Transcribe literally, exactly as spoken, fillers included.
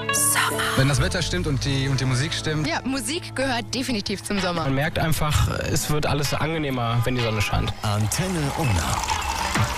Sommer. Wenn das Wetter stimmt und die, und die Musik stimmt. Ja, Musik gehört definitiv zum Sommer. Man merkt einfach, es wird alles angenehmer, wenn die Sonne scheint. Antenne Unna.